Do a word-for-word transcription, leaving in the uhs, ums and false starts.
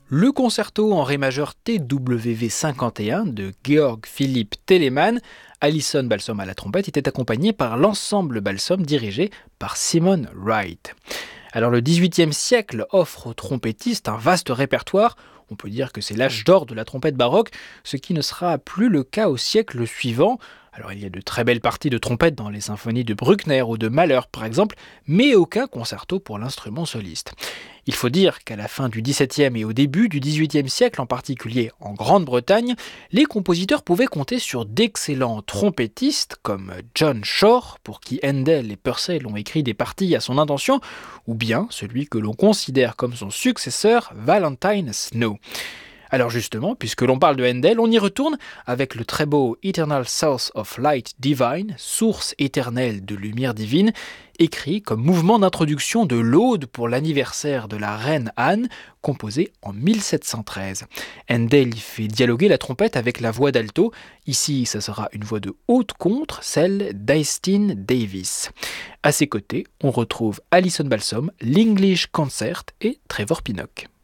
Le concerto en ré majeur T W V cinquante et un de Georg Philipp Telemann, Alison Balsom à la trompette, était accompagné par l'ensemble Balsom dirigé par Simon Wright. Alors le dix-huitième siècle offre aux trompettistes un vaste répertoire. On peut dire que c'est l'âge d'or de la trompette baroque, ce qui ne sera plus le cas au siècle suivant. Alors il y a de très belles parties de trompette dans les symphonies de Bruckner ou de Mahler par exemple, mais aucun concerto pour l'instrument soliste. Il faut dire qu'à la fin du dix-septième et au début du dix-huitième siècle, en particulier en Grande-Bretagne, les compositeurs pouvaient compter sur d'excellents trompettistes comme John Shore, pour qui Handel et Purcell ont écrit des parties à son intention, ou bien celui que l'on considère comme son successeur, Valentine Snow. Alors justement, puisque l'on parle de Handel, on y retourne avec le très beau Eternal Source of Light Divine, source éternelle de lumière divine, écrit comme mouvement d'introduction de l'Aude pour l'anniversaire de la reine Anne, composé en mille sept cent treize. Handel y fait dialoguer la trompette avec la voix d'alto. Ici, ça sera une voix de haute contre, celle d'Aistin Davis. À ses côtés, on retrouve Alison Balsom, l'English Concert et Trevor Pinnock.